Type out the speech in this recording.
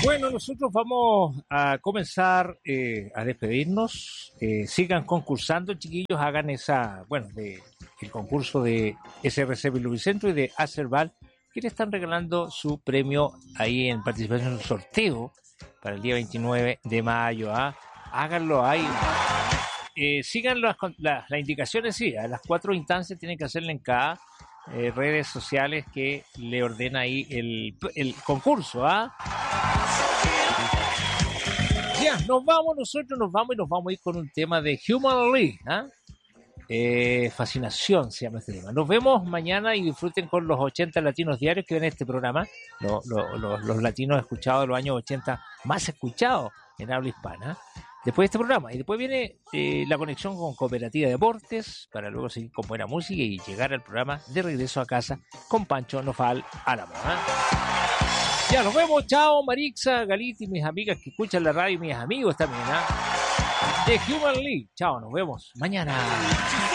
Bueno, nosotros vamos a comenzar a despedirnos. Sigan concursando, chiquillos, hagan el concurso de SRC Bilovicentro y de Acerval, que le están regalando su premio ahí en participación en un sorteo para el día 29 de mayo. Háganlo ahí. Sigan las indicaciones, sí, a las 4 instancias tienen que hacerle en cada redes sociales que le ordena ahí el concurso. Ya, nosotros nos vamos a ir con un tema de Human League. Fascinación se llama este tema. Nos vemos mañana y disfruten con los 80 latinos diarios que ven este programa. Los latinos escuchados de los años 80, más escuchados en habla hispana. Después de este programa. Y después viene la conexión con Cooperativa de Deportes para luego seguir con buena música y llegar al programa de regreso a casa con Pancho Nofal Álamo. Ya, nos vemos. Chao, Marixa, Galiti, mis amigas que escuchan la radio y mis amigos también. De Human League. Chao, nos vemos mañana.